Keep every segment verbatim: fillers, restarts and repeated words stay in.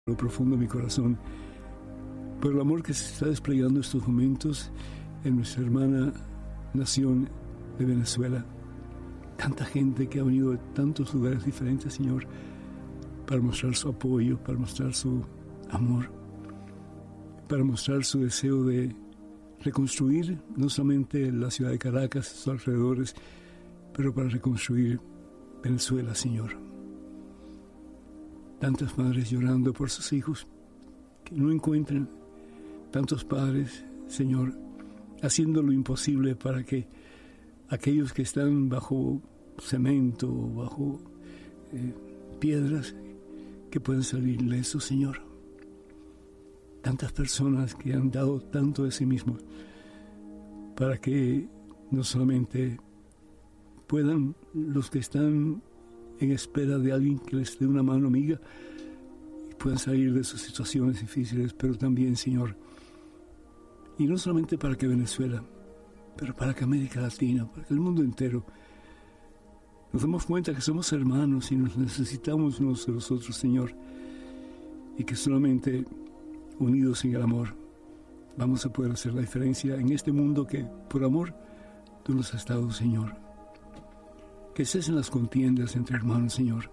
lo profundo de mi corazón por el amor que se está desplegando en estos momentos en nuestra hermana nación de Venezuela. Tanta gente que ha venido de tantos lugares diferentes, Señor, para mostrar su apoyo, para mostrar su amor, para mostrar su deseo de reconstruir no solamente la ciudad de Caracas, sus alrededores, pero para reconstruir Venezuela, Señor. Tantas madres llorando por sus hijos que no encuentran, tantos padres, Señor, haciendo lo imposible para que aquellos que están bajo cemento, bajo eh, piedras, que puedan salir ilesos, Señor. Tantas personas que han dado tanto de sí mismos para que no solamente puedan los que están en espera de alguien que les dé una mano amiga y puedan salir de sus situaciones difíciles, pero también, Señor, y no solamente para que Venezuela, pero para que América Latina, para que el mundo entero nos demos cuenta que somos hermanos y nos necesitamos unos de los otros, Señor, y que solamente unidos en el amor vamos a poder hacer la diferencia en este mundo que por amor tú nos has dado, Señor. Que cesen las contiendas entre hermanos, Señor.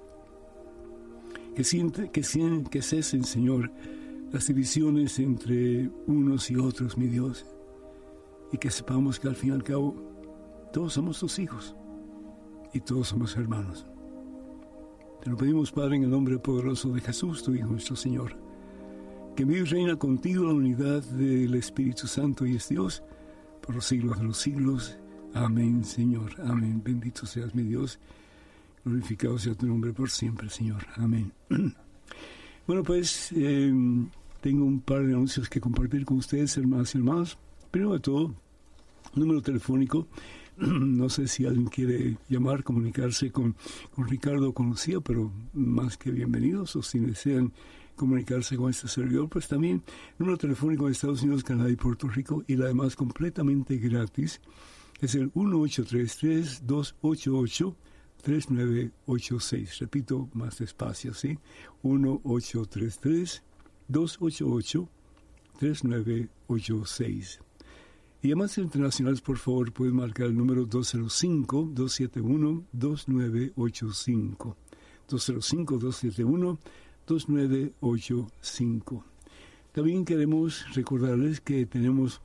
Que, siente, que, que cesen, Señor, las divisiones entre unos y otros, mi Dios. Y que sepamos que al fin y al cabo todos somos tus hijos y todos somos hermanos. Te lo pedimos, Padre, en el nombre poderoso de Jesús, tu Hijo, nuestro Señor, que vive y reina contigo la unidad del Espíritu Santo y es Dios por los siglos de los siglos. Amén, Señor. Amén. Bendito seas, mi Dios. Glorificado sea tu nombre por siempre, Señor. Amén. Bueno, pues eh, tengo un par de anuncios que compartir con ustedes, hermanos y hermanos. Primero de todo, número telefónico. No sé si alguien quiere llamar, comunicarse con, con Ricardo o con Lucía, pero más que bienvenidos. O si desean comunicarse con este servidor, pues también número telefónico de Estados Unidos, Canadá y Puerto Rico, y además completamente gratis. Es el uno ocho tres tres, dos ocho ocho, tres nueve ocho seis. Repito más despacio, ¿sí? uno ocho tres tres, dos ocho ocho, tres nueve ocho seis. Y llamadas internacionales, por favor, pueden marcar el número dos cero cinco, dos siete uno, dos nueve ocho cinco. dos cero cinco, dos siete uno, dos nueve ocho cinco. También queremos recordarles que tenemos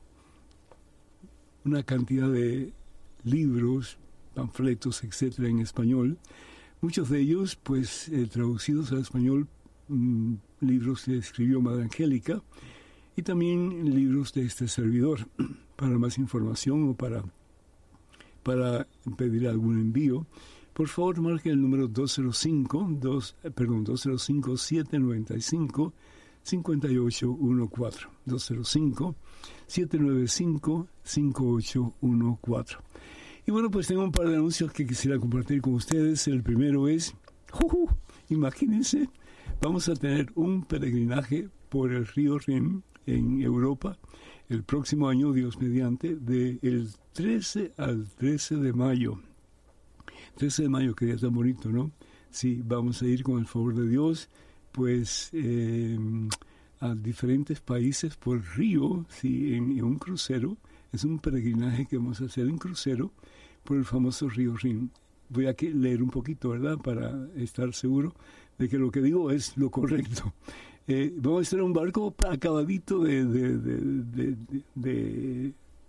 una cantidad de libros, panfletos, etcétera, en español. Muchos de ellos, pues, eh, traducidos al español, mmm, libros que escribió Madre Angélica, y también libros de este servidor. Para más información o para, para pedir algún envío, por favor, marque el número dos cero cinco, dos, perdón, dos cero cinco, siete nueve cinco, cinco ocho uno cuatro. dos cero cinco, siete nueve cinco, cinco ocho uno cuatro. Y bueno, pues tengo un par de anuncios que quisiera compartir con ustedes. El primero es, uh, uh, imagínense, vamos a tener un peregrinaje por el río Rin en Europa el próximo año, Dios mediante, del trece al trece de mayo. trece de mayo, que día tan bonito, ¿no? Sí, vamos a ir con el favor de Dios, pues, eh, a diferentes países por río, sí, en, en un crucero. Es un peregrinaje que vamos a hacer en crucero por el famoso río Rin. Voy a leer un poquito, ¿verdad?, para estar seguro de que lo que digo es lo correcto. Eh, vamos a estar en un barco acabadito de, de, de, de, de, de,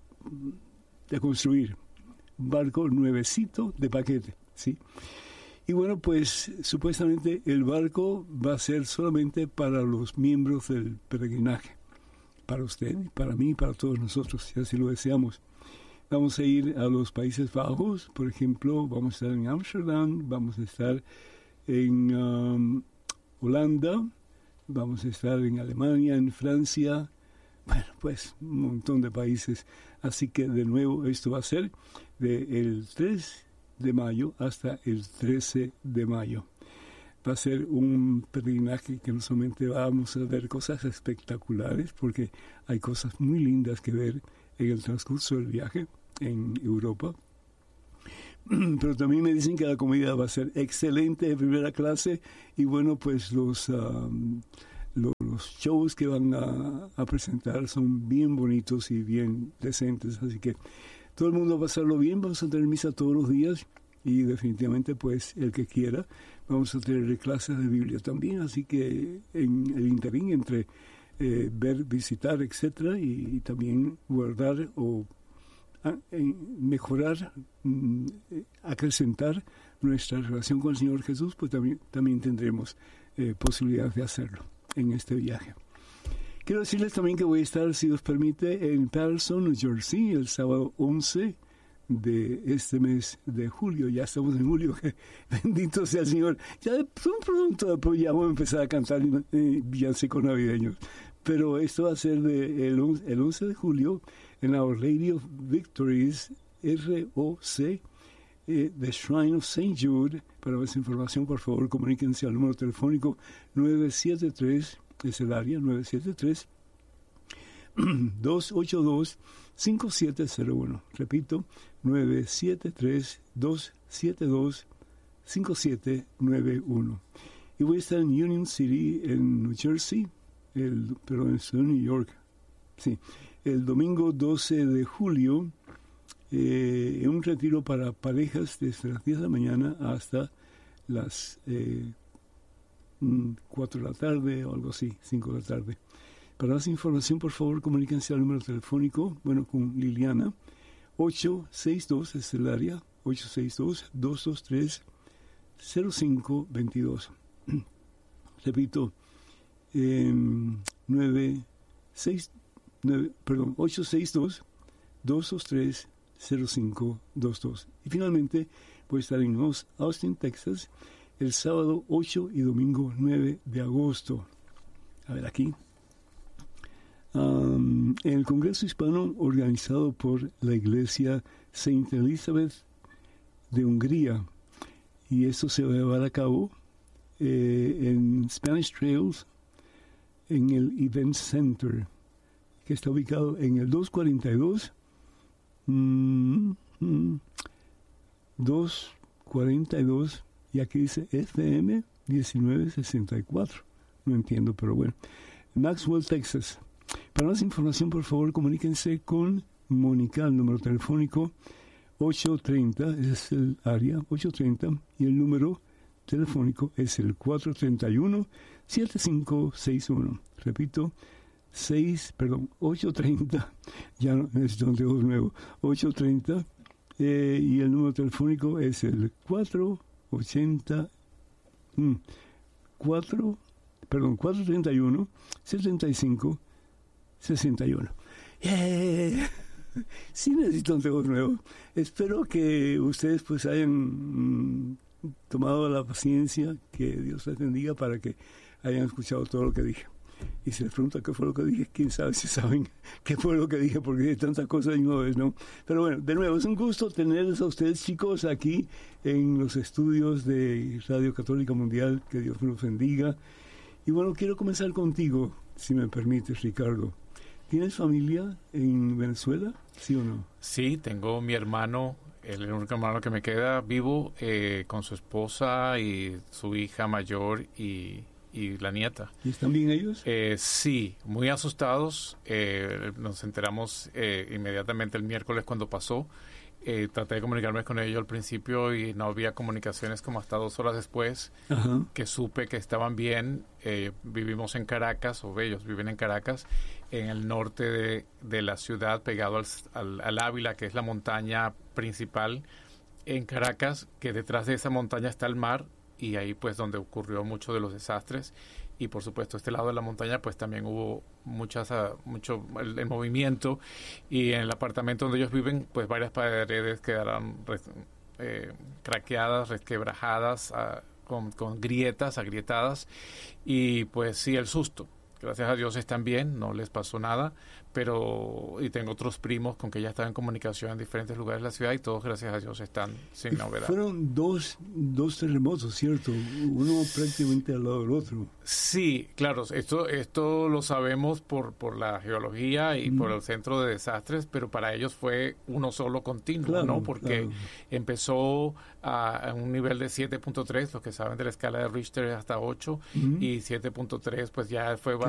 de construir. Un barco nuevecito de paquete, ¿sí? Y bueno, pues supuestamente el barco va a ser solamente para los miembros del peregrinaje. Para usted, para mí, para todos nosotros, si así lo deseamos. Vamos a ir a los Países Bajos, por ejemplo, vamos a estar en Ámsterdam, vamos a estar en um, Holanda, vamos a estar en Alemania, en Francia, bueno, pues un montón de países. Así que de nuevo esto va a ser del tres de mayo hasta el trece de mayo. Va a ser un peregrinaje que no solamente vamos a ver cosas espectaculares, porque hay cosas muy lindas que ver en el transcurso del viaje en Europa, pero también me dicen que la comida va a ser excelente de primera clase, y bueno, pues los... Um, los los shows que van a, a presentar son bien bonitos y bien decentes, así que todo el mundo va a pasarlo bien. Vamos a tener misa todos los días y definitivamente pues el que quiera vamos a tener clases de Biblia también, así que en el interín entre eh, ver, visitar, etcétera, y, y también guardar o a, eh, mejorar, mm, acrecentar nuestra relación con el Señor Jesús, pues también, también tendremos eh, posibilidad de hacerlo en este viaje. Quiero decirles también que voy a estar, si Dios permite, en Patterson, New Jersey, el sábado once de este mes de julio. Ya estamos en julio, bendito sea el Señor. Ya pronto, pronto ya voy a empezar a cantar eh, villancicos navideños. Pero esto va a ser de el, el once de julio en la Our Lady of Victories, R O C, eh, The Shrine of Saint Jude. Para más información, por favor, comuníquense al número telefónico nueve siete tres, es el área, nueve siete tres, dos ocho dos, cinco siete cero uno. Repito, nueve siete tres, dos siete dos, cinco siete nueve uno. Y voy a estar en Union City, en New Jersey, el, perdón, en New York, sí, el domingo doce de julio, eh, en un retiro para parejas desde las diez de la mañana hasta las eh, cuatro de la tarde o algo así, cinco de la tarde. Para más información, por favor, comuníquense al número telefónico, bueno, con Liliana, ocho seis dos, es el área, ocho seis dos, dos dos tres, cero cinco dos dos. Repito, eh, nueve seis, nueve, perdón, ocho seis dos, dos dos tres, cero cinco dos dos. Y finalmente, voy a estar en Austin, Texas, el sábado ocho y domingo nueve de agosto. A ver, aquí. Um, en el Congreso Hispano organizado por la Iglesia Saint Elizabeth de Hungría. Y esto se va a llevar a cabo eh, en Spanish Trails, en el Event Center, que está ubicado en el doscientos cuarenta y dos, mm, mm, doscientos cuarenta y dos, y aquí dice F M diecinueve sesenta y cuatro. No entiendo, pero bueno. Maxwell, Texas. Para más información, por favor, comuníquense con Mónica, el número telefónico ocho treinta, ese es el área, ocho treinta, y el número telefónico es el cuatro tres uno, siete cinco seis uno. Repito, seis, perdón, ocho treinta, ya no necesito un teléfono nuevo, ocho treinta, eh, y el número telefónico es el cuatro ochenta, mm, cuatro, perdón, cuatro treinta y uno, setenta y cinco sesenta y uno. Yeah. Sí necesito un teléfono nuevo. Espero que ustedes pues hayan mm, tomado la paciencia, que Dios les bendiga, para que hayan escuchado todo lo que dije. Y si les pregunto qué fue lo que dije, quién sabe si saben qué fue lo que dije, porque hay tantas cosas y no es, ¿no? Pero bueno, de nuevo, es un gusto tenerles a ustedes, chicos, aquí en los estudios de Radio Católica Mundial. Que Dios nos bendiga. Y bueno, quiero comenzar contigo, si me permites, Ricardo. ¿Tienes familia en Venezuela? ¿Sí o no? Sí, tengo mi hermano, el único hermano que me queda vivo, eh, con su esposa y su hija mayor y, y la nieta. ¿Y están bien ellos? Eh, sí, muy asustados. Eh, nos enteramos eh, inmediatamente el miércoles cuando pasó. Eh, traté de comunicarme con ellos al principio y no había comunicaciones como hasta dos horas después. Ajá. Que supe que estaban bien. Eh, vivimos en Caracas, o ellos viven en Caracas, en el norte de, de la ciudad, pegado al, al, al Ávila, que es la montaña principal en Caracas, que detrás de esa montaña está el mar, y ahí pues donde ocurrió mucho de los desastres. Y por supuesto este lado de la montaña pues también hubo muchas uh, mucho el, el movimiento, y en el apartamento donde ellos viven pues varias paredes quedaron res, eh, craqueadas, resquebrajadas, uh, con, con grietas, agrietadas, y pues sí, el susto. Gracias a Dios están bien, no les pasó nada, pero y tengo otros primos con que ya están en comunicación en diferentes lugares de la ciudad, y todos, gracias a Dios, están sin novedad. Fueron dos, dos terremotos, ¿cierto? Uno prácticamente al lado del otro. Sí, claro, esto esto lo sabemos por, por la geología y mm. por el centro de desastres, pero para ellos fue uno solo continuo, claro, ¿no? Porque claro. empezó a, a un nivel de siete punto tres, los que saben de la escala de Richter hasta ocho, mm. y siete punto tres pues ya fue bastante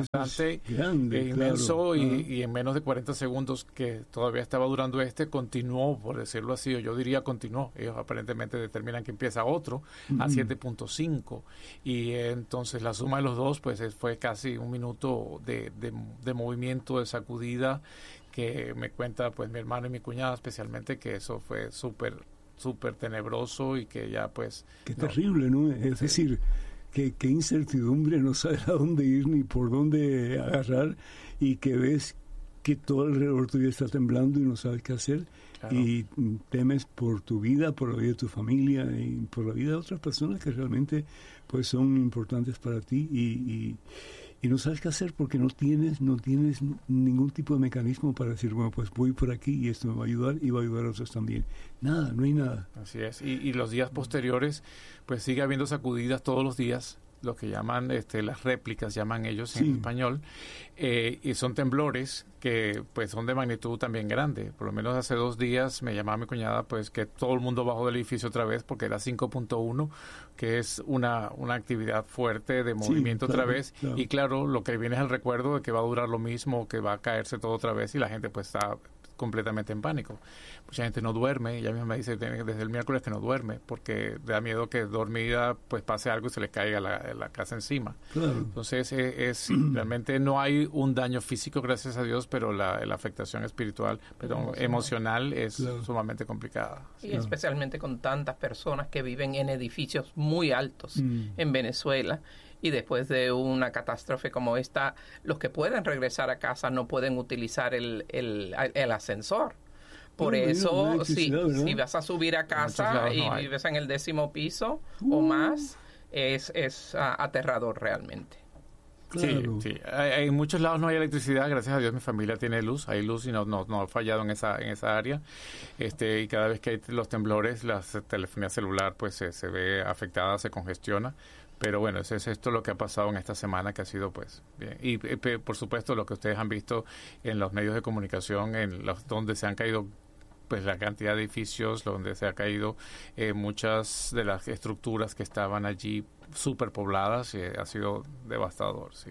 bastante grande, eh, inmenso, claro. y, Ah. y en menos de cuarenta segundos que todavía estaba durando este, continuó, por decirlo así, o yo diría continuó. Ellos aparentemente determinan que empieza otro Mm. a siete punto cinco, y eh, entonces la suma de los dos pues es- fue casi un minuto de, de, de movimiento, de sacudida, que me cuenta pues mi hermano y mi cuñada especialmente, que eso fue súper súper tenebroso, y que ya pues Qué no. terrible, ¿no? Es decir, qué, qué incertidumbre, no sabes a dónde ir ni por dónde agarrar, y que ves que todo alrededor tuyo está temblando y no sabes qué hacer, Claro. y mm, temes por tu vida, por la vida de tu familia y por la vida de otras personas que realmente pues son importantes para ti, y, y, y no sabes qué hacer porque no tienes no tienes ningún tipo de mecanismo para decir, bueno, pues voy por aquí y esto me va a ayudar y va a ayudar a otros también. Nada, no hay nada. Así es. Y, y los días posteriores, pues sigue habiendo sacudidas todos los días, lo que llaman este, las réplicas, llaman ellos en Sí. español, eh, y son temblores que pues son de magnitud también grande. Por lo menos hace dos días me llamaba mi cuñada pues que todo el mundo bajó del edificio otra vez porque era cinco punto uno, que es una, una actividad fuerte de movimiento claro, otra vez. claro. Y claro, lo que viene es el recuerdo de que va a durar lo mismo, que va a caerse todo otra vez, y la gente pues está completamente en pánico. Mucha gente no duerme, ella misma me dice tiene- desde el miércoles que no duerme porque le da miedo que dormida pues pase algo y se le caiga la, la casa encima. Claro. Entonces eh, es realmente no hay un daño físico, gracias a Dios, pero la, la afectación espiritual, perdón, emocional es Claro. sumamente complicada. Y Claro. especialmente con tantas personas que viven en edificios muy altos Mm. en Venezuela, y después de una catástrofe como esta, los que pueden regresar a casa no pueden utilizar el, el, el ascensor. Por No, no hay- no eso, hay si, electricidad, ¿verdad? si vas a subir a muchos casa lados y no hay. vives en el décimo piso o Uh. más, es, es ah, aterrador realmente. Claro. Sí, sí. Hay, hay- en muchos lados no hay electricidad, gracias a Dios mi familia tiene luz, hay luz y no, no, no ha fallado en esa, en esa área. Este, y cada vez que hay los temblores, la ce- telefonía celular pues se, se ve afectada, se congestiona. Pero bueno, eso es esto lo que ha pasado en esta semana, que ha sido pues bien. Y eh, pe- por supuesto lo que ustedes han visto en los medios de comunicación, en los donde se han caído pues la cantidad de edificios, donde se ha caído eh, muchas de las estructuras que estaban allí superpobladas, y ha sido devastador, sí.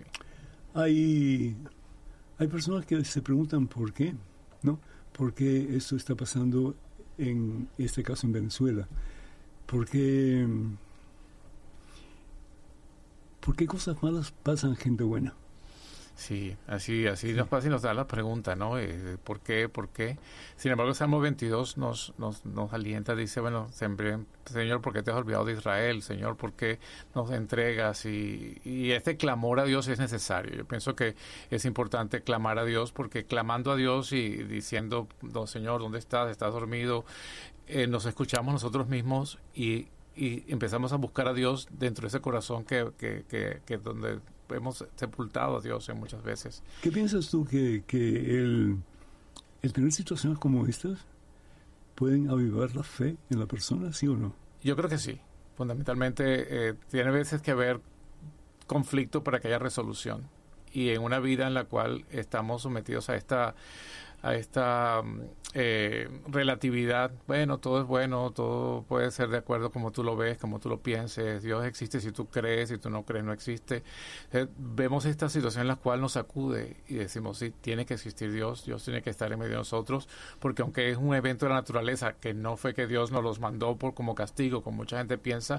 Hay, hay personas que se preguntan por qué, ¿no? ¿Por qué esto está pasando en este caso en Venezuela? ¿Por qué, por qué cosas malas pasan a gente buena? Sí, así así nos pasa y nos da la pregunta, ¿no? Eh, ¿Por qué? ¿Por qué? Sin embargo, Salmo veintidós nos, nos, nos alienta, dice, bueno, siempre, Señor, ¿por qué te has olvidado de Israel? Señor, ¿por qué nos entregas? Y, y este clamor a Dios es necesario. Yo pienso que es importante clamar a Dios, porque clamando a Dios y diciendo, no, Señor, ¿dónde estás? ¿Estás dormido? Eh, nos escuchamos nosotros mismos y, y empezamos a buscar a Dios dentro de ese corazón que, que, que, que donde hemos sepultado a Dios en muchas veces. ¿Qué piensas tú que, que el, el tener situaciones como estas pueden avivar la fe en la persona, sí o no? Yo creo que sí. Fundamentalmente eh, tiene veces que haber conflicto para que haya resolución. Y en una vida en la cual estamos sometidos a esta a esta eh, relatividad, bueno, todo es bueno, todo puede ser de acuerdo como tú lo ves, como tú lo pienses, Dios existe si tú crees, si tú no crees no existe. Eh, vemos esta situación en la cual nos sacude y decimos, sí, tiene que existir Dios, Dios tiene que estar en medio de nosotros, porque aunque es un evento de la naturaleza, que no fue que Dios nos los mandó por como castigo, como mucha gente piensa,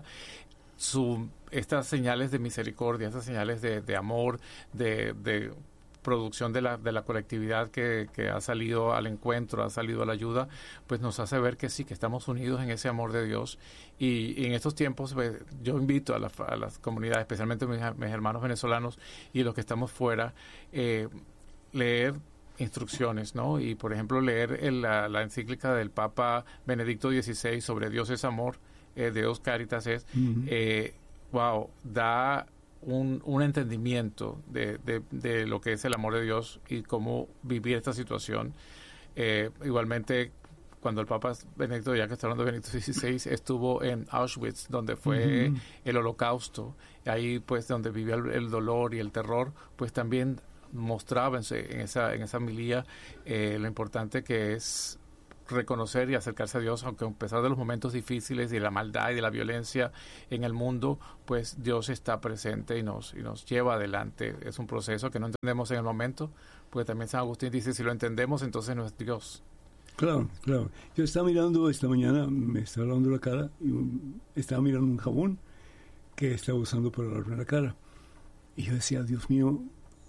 su, estas señales de misericordia, estas señales de, de amor, de, de producción de la, de la colectividad que, que ha salido al encuentro, ha salido a la ayuda, pues nos hace ver que sí, que estamos unidos en ese amor de Dios. Y, y en estos tiempos pues, yo invito a, la, a las comunidades, especialmente mis, mis hermanos venezolanos y los que estamos fuera, eh, leer instrucciones, ¿no? Y por ejemplo leer el, la, la encíclica del Papa Benedicto dieciséis sobre Dios es amor, eh, Deus Caritas es, Uh-huh. eh, wow, da un, un entendimiento de, de, de lo que es el amor de Dios y cómo vivir esta situación. Eh, igualmente, cuando el Papa Benedicto, ya que está hablando de Benedicto dieciséis, estuvo en Auschwitz, donde fue Uh-huh. el Holocausto, ahí pues donde vivía el, el dolor y el terror, pues también mostraba en, su, en esa en esa homilía eh, lo importante que es reconocer y acercarse a Dios, aunque a pesar de los momentos difíciles y de la maldad y de la violencia en el mundo, pues Dios está presente y nos, y nos lleva adelante. Es un proceso que no entendemos en el momento, porque también San Agustín dice, si lo entendemos, entonces no es Dios. Claro, claro. Yo estaba mirando esta mañana, me estaba lavando la cara, y un, estaba mirando un jabón que estaba usando para lavarme la cara. Y yo decía, Dios mío,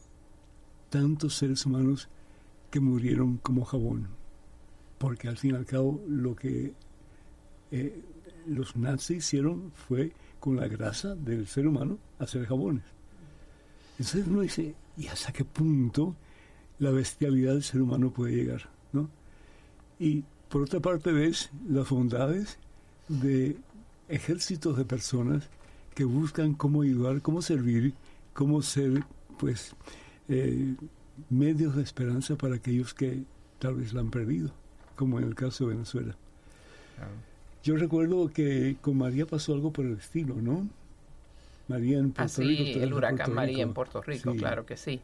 tantos seres humanos que murieron como jabón. Porque al fin y al cabo lo que eh, los nazis hicieron fue con la grasa del ser humano hacer jabones. Entonces uno dice, ¿y hasta qué punto la bestialidad del ser humano puede llegar? ¿No? Y por otra parte ves las bondades de ejércitos de personas que buscan cómo ayudar, cómo servir, cómo ser, pues, eh, medios de esperanza para aquellos que tal vez la han perdido, como en el caso de Venezuela. Claro. Yo recuerdo que con María pasó algo por el estilo, ¿no? María en Puerto ah, Rico. Sí, el huracán María en Puerto Rico, sí. Claro que sí.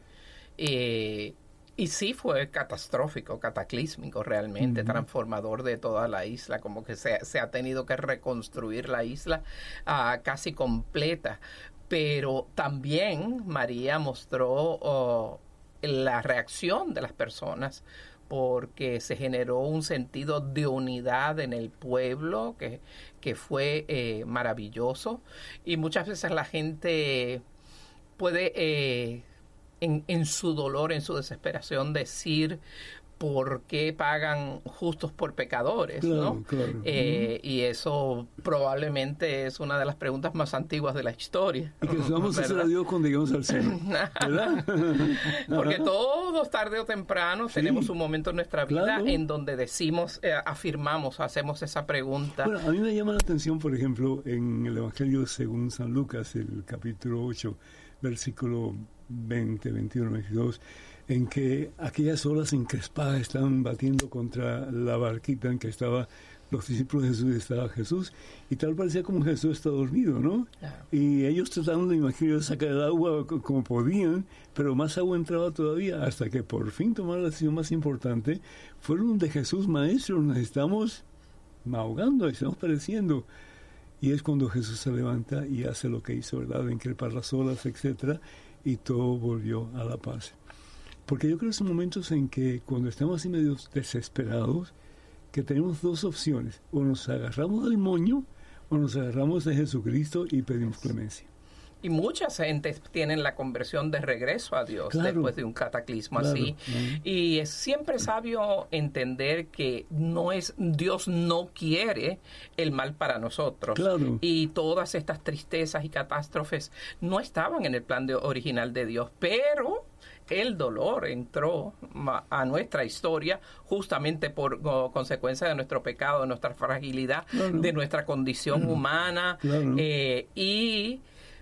Eh, y sí fue catastrófico, cataclísmico realmente, uh-huh. transformador de toda la isla, como que se, se ha tenido que reconstruir la isla uh, casi completa. Pero también María mostró oh, la reacción de las personas, porque se generó un sentido de unidad en el pueblo que, que fue eh, maravilloso. Y muchas veces la gente puede, eh, en, en su dolor, en su desesperación, decir por qué pagan justos por pecadores, claro, ¿no? Claro. Eh, y eso probablemente es una de las preguntas más antiguas de la historia. Y que vamos a hacer a Dios cuando lleguemos al cielo, ¿verdad? Porque todos, tarde o temprano, sí. tenemos un momento en nuestra vida claro. en donde decimos, eh, afirmamos, hacemos esa pregunta. Bueno, a mí me llama la atención, por ejemplo, en el Evangelio según San Lucas, el capítulo ocho, versículo veinte, veintiuno, veintidós, en que aquellas olas encrespadas estaban batiendo contra la barquita en que estaban los discípulos de Jesús y estaba Jesús, y tal parecía como Jesús está dormido, ¿no? Claro. Y ellos tratando de imaginar sacar el agua como podían, pero más agua entraba todavía, hasta que por fin tomaron la decisión más importante, fueron de Jesús, maestro, nos estamos ahogando, estamos pereciendo. Y es cuando Jesús se levanta y hace lo que hizo, ¿verdad? Encrespar las olas, etcétera, y todo volvió a la paz. Porque yo creo que son momentos en que cuando estamos así medio desesperados, que tenemos dos opciones, o nos agarramos del moño, o nos agarramos de Jesucristo y pedimos clemencia. Y muchas gentes tienen la conversión de regreso a Dios claro, después de un cataclismo claro, así. Uh-huh. Y es siempre sabio entender que no es Dios no quiere el mal para nosotros. Claro. Y todas estas tristezas y catástrofes no estaban en el plan de, original de Dios, pero el dolor entró a nuestra historia justamente por oh, consecuencia de nuestro pecado, de nuestra fragilidad, claro. de nuestra condición claro. humana. Claro. Eh, y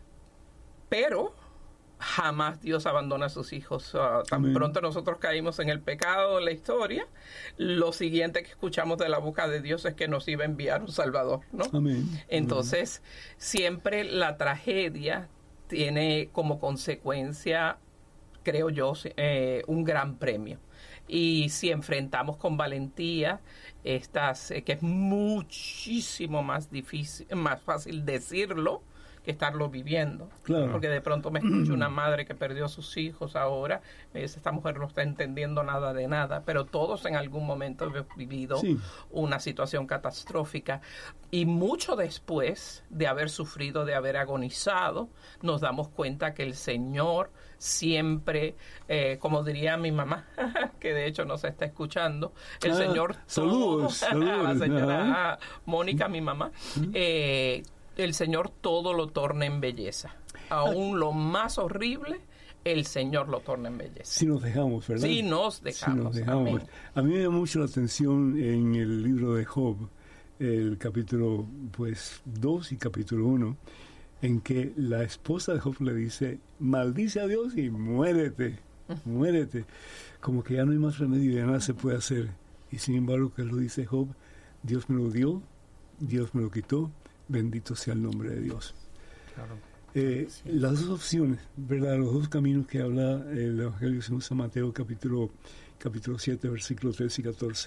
pero jamás Dios abandona a sus hijos. Uh, tan Amén. Pronto nosotros caímos en el pecado en la historia, lo siguiente que escuchamos de la boca de Dios es que nos iba a enviar un Salvador, ¿no? Amén. Entonces, Amén. Siempre la tragedia tiene como consecuencia, creo yo, eh, un gran premio. Y si enfrentamos con valentía estas, eh, que es muchísimo más difícil, más fácil decirlo que estarlo viviendo. Claro. Porque de pronto me escucho una madre que perdió a sus hijos ahora, me dice, esta mujer no está entendiendo nada de nada, pero todos en algún momento hemos vivido sí. una situación catastrófica, y mucho después de haber sufrido, de haber agonizado, nos damos cuenta que el Señor siempre, eh, como diría mi mamá, que de hecho nos está escuchando, el ah, Señor saludos, todo, saludos. la señora Mónica, mi mamá, eh, el Señor todo lo torna en belleza. Aún lo más horrible, el Señor lo torna en belleza. Si nos dejamos, ¿verdad? Si nos dejamos. Si nos dejamos. Amén. A mí me llama mucho la atención en el libro de Job, el capítulo pues dos y capítulo uno, en que la esposa de Job le dice, maldice a Dios y muérete, muérete. Como que ya no hay más remedio y ya nada se puede hacer. Y sin embargo, que lo dice Job, Dios me lo dio, Dios me lo quitó, bendito sea el nombre de Dios. Claro. Eh, sí. Las dos opciones, ¿verdad? Los dos caminos que habla el Evangelio según San Mateo, capítulo, capítulo siete, versículos trece y catorce.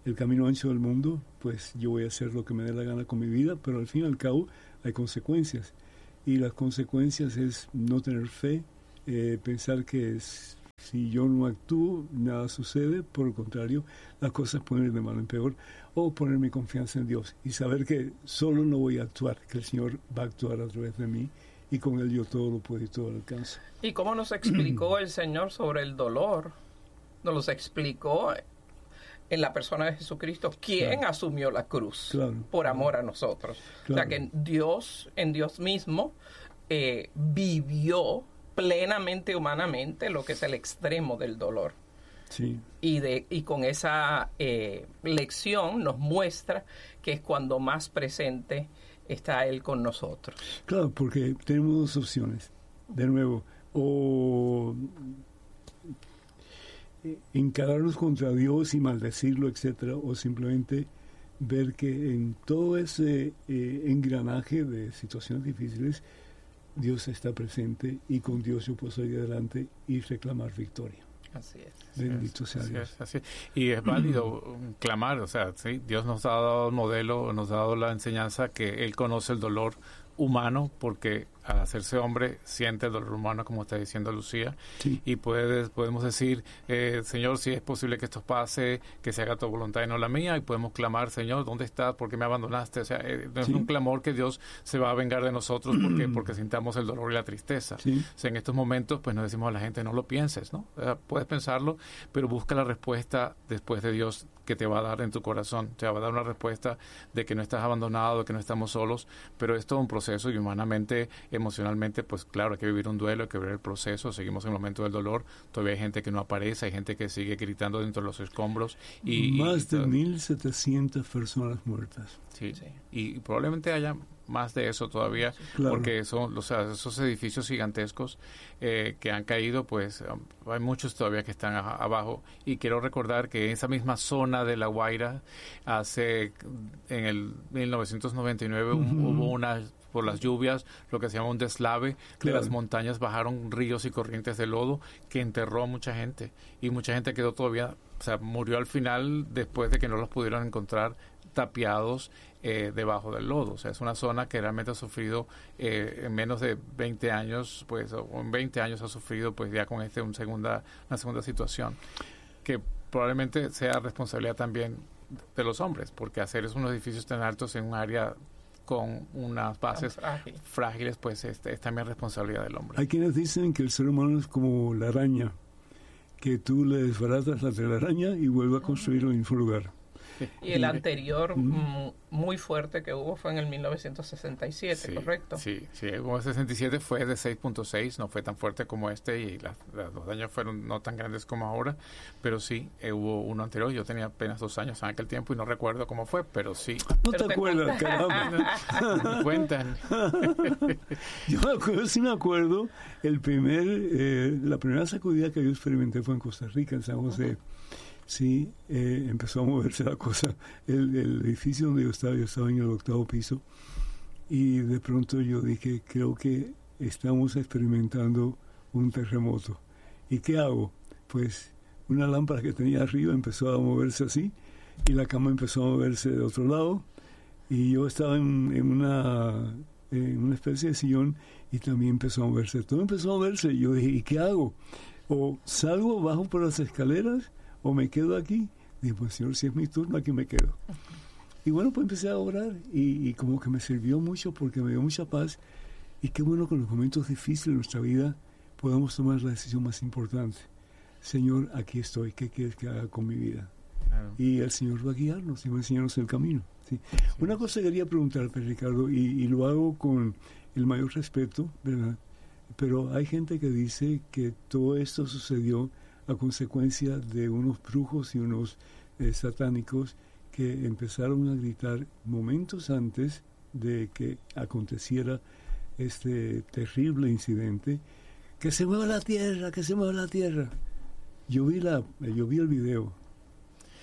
el camino ancho del mundo, pues yo voy a hacer lo que me dé la gana con mi vida, pero al fin y al cabo hay consecuencias. Y las consecuencias es no tener fe, eh, pensar que es, si yo no actúo, nada sucede. Por el contrario, las cosas pueden ir de mal en peor. O poner mi confianza en Dios y saber que solo no voy a actuar, que el Señor va a actuar a través de mí y con Él yo todo lo puedo y todo lo alcanzo. ¿Y cómo nos explicó el Señor sobre el dolor? Nos los explicó en la persona de Jesucristo, quien claro. asumió la cruz claro. por amor a nosotros. Claro. O sea que Dios, en Dios mismo, eh, vivió plenamente humanamente lo que es el extremo del dolor. Sí. Y, de, y con esa eh, lección nos muestra que es cuando más presente está Él con nosotros. Claro, porque tenemos dos opciones. De nuevo, o encararnos contra Dios y maldecirlo, etcétera, o simplemente ver que en todo ese eh, engranaje de situaciones difíciles Dios está presente y con Dios yo puedo salir adelante y reclamar victoria. Así es. Bendito sea Dios. Así es, así es. Y es válido clamar, o sea, ¿sí? Dios nos ha dado el modelo, nos ha dado la enseñanza que Él conoce el dolor humano, porque al hacerse hombre siente el dolor humano, como está diciendo Lucía, sí. y puedes, podemos decir, eh, Señor, si es posible que esto pase, que se haga tu voluntad y no la mía, y podemos clamar, Señor, ¿dónde estás? ¿Por qué me abandonaste? O sea, eh, no es sí. un clamor que Dios se va a vengar de nosotros porque, porque sintamos el dolor y la tristeza. Sí. O sea, en estos momentos, pues nos decimos a la gente, no lo pienses, ¿no? O sea, puedes pensarlo, pero busca la respuesta después de Dios que te va a dar en tu corazón. Te va a dar una respuesta de que no estás abandonado, de que no estamos solos, pero es todo un proceso y humanamente, emocionalmente, pues claro, hay que vivir un duelo, hay que vivir el proceso, seguimos en el momento del dolor, todavía hay gente que no aparece, hay gente que sigue gritando dentro de los escombros. Y, Más y, de mil setecientas personas muertas. Sí, sí, y probablemente haya más de eso todavía, claro. porque son, o sea, esos edificios gigantescos eh, que han caído, pues um, hay muchos todavía que están a, abajo. Y quiero recordar que en esa misma zona de La Guaira, hace en el mil novecientos noventa y nueve uh-huh. un, hubo una, por las lluvias, lo que se llama un deslave, claro. de las montañas bajaron ríos y corrientes de lodo que enterró a mucha gente. Y mucha gente quedó todavía, o sea, murió al final después de que no los pudieron encontrar tapiados eh, debajo del lodo. O sea, es una zona que realmente ha sufrido eh, en menos de veinte años, pues, o en veinte años ha sufrido, pues, ya con este un segunda, una segunda situación, que probablemente sea responsabilidad también de los hombres, porque hacer esos edificios tan altos en un área con unas bases frágil. frágiles, pues, es, es también responsabilidad del hombre. Hay quienes dicen que el ser humano es como la araña, que tú le desbaratas la telaraña y vuelve a construirlo en el mismo lugar. Y el anterior mm. muy fuerte que hubo fue en el mil novecientos sesenta y siete, sí, ¿correcto? Sí, sí, el sesenta y siete fue de seis punto seis, no fue tan fuerte como este y la, la, los daños fueron no tan grandes como ahora, pero sí, eh, hubo uno anterior, yo tenía apenas dos años en aquel tiempo y no recuerdo cómo fue, pero sí. No pero te acuerdas, caramba. Cuentan. Yo me acuerdo, sí me acuerdo, el primer, eh, la primera sacudida que yo experimenté fue en Costa Rica, en San José. Uh-huh. Sí, eh, empezó a moverse la cosa. El, el edificio donde yo estaba, yo estaba en el octavo piso y de pronto yo dije, creo que estamos experimentando un terremoto. ¿Y qué hago? Pues una lámpara que tenía arriba empezó a moverse así y la cama empezó a moverse de otro lado y yo estaba en, en, una, en una especie de sillón y también empezó a moverse. Todo empezó a moverse y yo dije, ¿y qué hago? O salgo, bajo por las escaleras o me quedo aquí. Dije, pues Señor, si es mi turno, aquí me quedo. Uh-huh. Y bueno, pues empecé a orar y, y como que me sirvió mucho porque me dio mucha paz. Y qué bueno que en los momentos difíciles de nuestra vida podamos tomar la decisión más importante. Señor, aquí estoy, ¿qué quieres que haga con mi vida? Claro. Y el Señor va a guiarnos y va a enseñarnos el camino. ¿Sí? Sí. Una cosa que quería preguntarte, Ricardo, y, y lo hago con el mayor respeto, ¿verdad? Pero hay gente que dice que todo esto sucedió a consecuencia de unos brujos y unos eh, satánicos que empezaron a gritar momentos antes de que aconteciera este terrible incidente, que se mueva la tierra, que se mueva la tierra. Yo vi la, yo vi el video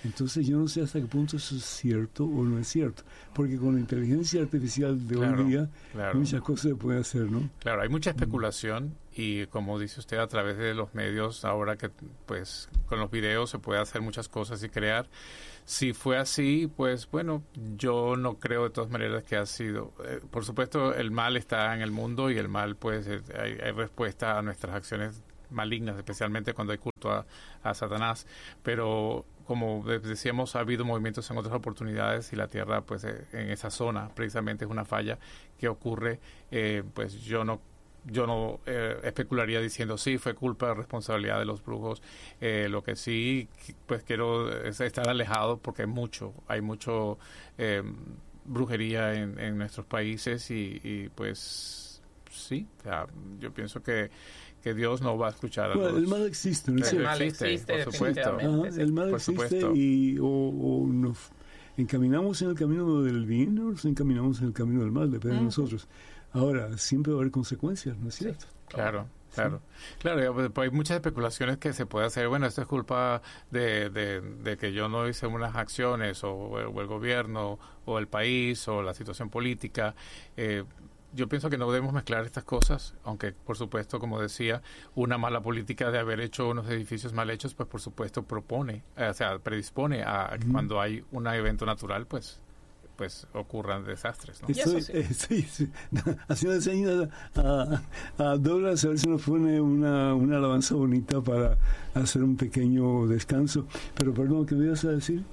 Entonces yo no sé hasta qué punto eso es cierto o no es cierto, porque con la inteligencia artificial de claro, hoy día claro. muchas cosas se pueden hacer, ¿no? Claro, hay mucha especulación mm. y como dice usted, a través de los medios, ahora que pues con los videos se puede hacer muchas cosas y crear. Si fue así, pues bueno, yo no creo de todas maneras que ha sido. Eh, por supuesto, el mal está en el mundo y el mal, pues, eh, hay, hay respuesta a nuestras acciones malignas, especialmente cuando hay culto a, a Satanás. Pero, como decíamos, ha habido movimientos en otras oportunidades y la Tierra, pues, eh, en esa zona, precisamente es una falla que ocurre. Eh, pues yo no Yo no eh, especularía diciendo sí, fue culpa, responsabilidad de los brujos. Eh, lo que sí, pues quiero es estar alejado porque hay mucho, hay mucho eh, brujería en, en nuestros países y, y pues sí, o sea, yo pienso que, que Dios no va a escuchar a bueno, los... El mal existe, ¿no es El cierto? mal existe, por supuesto. Ajá, el mal por existe supuesto. y o, o nos encaminamos en el camino del bien o nos encaminamos en el camino del mal, depende uh-huh. de nosotros. Ahora, siempre va a haber consecuencias, ¿no es cierto? Sí, claro, claro. Sí. Claro, pues, hay muchas especulaciones que se puede hacer. Bueno, esto es culpa de, de, de que yo no hice unas acciones, o, o el gobierno, o el país, o la situación política. Eh, yo pienso que no debemos mezclar estas cosas, aunque, por supuesto, como decía, una mala política de haber hecho unos edificios mal hechos, pues, por supuesto, propone, eh, o sea, predispone a que mm. cuando hay un evento natural, pues, pues ocurran desastres, ¿no? Estoy, sí. eh, sí, sí. Haciendo señas a, a Douglas a ver si nos pone una, una alabanza bonita para hacer un pequeño descanso. Pero perdón, ¿qué me ibas a decir?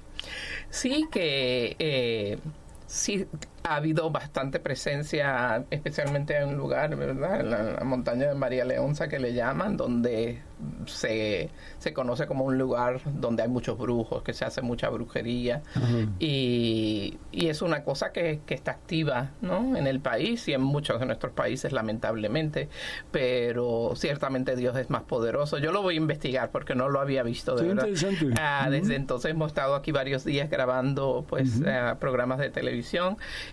Sí, que eh, sí ha habido bastante presencia, especialmente en un lugar, ¿verdad? En la, la montaña de María Leonza, que le llaman, donde se, se conoce como un lugar donde hay muchos brujos, que se hace mucha brujería. Uh-huh. y, y es una cosa que, que está activa, ¿no? En el país y en muchos de nuestros países, lamentablemente, pero ciertamente Dios es más poderoso. Yo lo voy a investigar porque no lo había visto, de sí, verdad. Interesante. Ah, uh-huh. Desde entonces hemos estado aquí varios días grabando pues uh-huh. uh, programas de televisión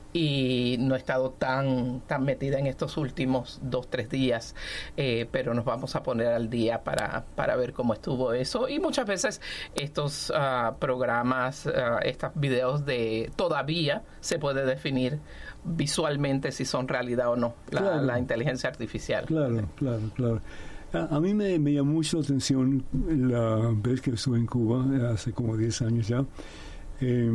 y no he estado tan tan metida en estos últimos dos, tres días, eh, pero nos vamos a poner al día para, para ver cómo estuvo eso. Y muchas veces estos uh, programas, uh, estos videos de todavía se puede definir visualmente si son realidad o no, la, claro. la inteligencia artificial. Claro, claro, claro. A, a mí me, me llamó mucho la atención la vez que estuve en Cuba, hace como diez años ya. Eh,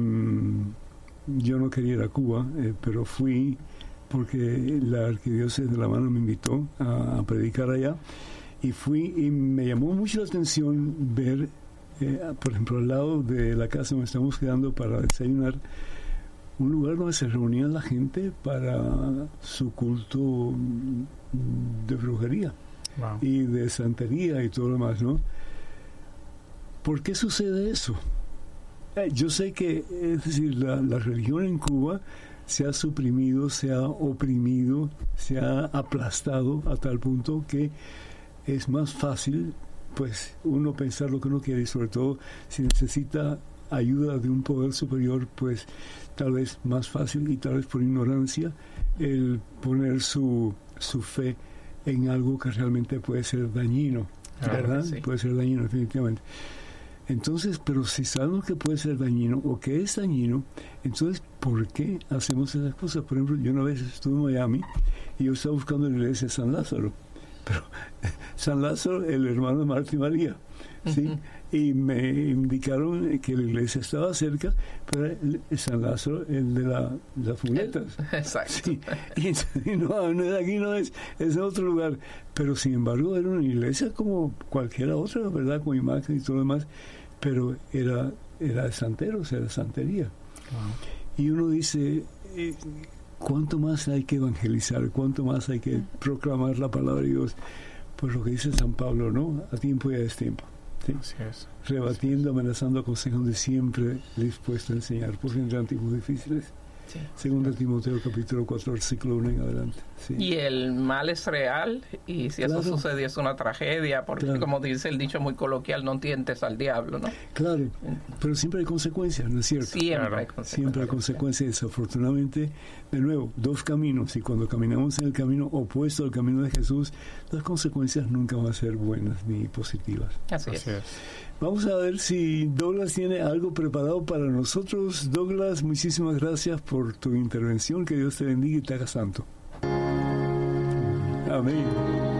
Yo no quería ir a Cuba, eh, pero fui porque la arquidiócesis de La Habana me invitó a, a predicar allá y fui y me llamó mucho la atención ver, eh, por ejemplo, al lado de la casa donde estamos quedando para desayunar, un lugar donde se reunía la gente para su culto de brujería wow. y de santería y todo lo demás, ¿no? ¿Por qué sucede eso? Yo sé que, es decir, la, la religión en Cuba se ha suprimido, se ha oprimido, se ha aplastado a tal punto que es más fácil, pues, uno pensar lo que uno quiere y sobre todo si necesita ayuda de un poder superior, pues, tal vez más fácil y tal vez por ignorancia el poner su, su fe en algo que realmente puede ser dañino, ¿verdad? Sí. Puede ser dañino, definitivamente. Entonces, pero si sabemos que puede ser dañino o que es dañino, entonces, ¿por qué hacemos esas cosas? Por ejemplo, yo una vez estuve en Miami y yo estaba buscando la iglesia de San Lázaro, pero San Lázaro, el hermano de Marta y María, ¿sí? Uh-huh. Y me indicaron que la iglesia estaba cerca, pero el, el San Lázaro, el de la, las fuletas. Exacto. Sí. Y, y no, no, aquí no es, es en otro lugar. Pero sin embargo era una iglesia como cualquiera otra, ¿verdad? Con imagen y todo lo demás. Pero era, era de santeros, era santería. Wow. Y uno dice, eh, ¿cuánto más hay que evangelizar? ¿Cuánto más hay que proclamar la palabra de Dios? Pues lo que dice San Pablo, ¿no? A tiempo y a destiempo. ¿Sí? Así es. Rebatiendo, amenazando, aconsejando, siempre dispuesto a enseñar, por entre antiguos difíciles. Sí. Segunda Timoteo capítulo cuatro, versículo uno en adelante. Sí. Y el mal es real, y si eso claro. sucede es una tragedia, porque claro. como dice el dicho muy coloquial, no tientes al diablo, ¿no? Claro, pero siempre hay consecuencias, ¿no es cierto? Siempre claro. hay consecuencias. Siempre hay consecuencias, desafortunadamente. De nuevo, dos caminos, y cuando caminamos en el camino opuesto al camino de Jesús, las consecuencias nunca van a ser buenas ni positivas. Así, Así es. es. Vamos a ver si Douglas tiene algo preparado para nosotros. Douglas, muchísimas gracias por tu intervención. Que Dios te bendiga y te haga santo. Amén.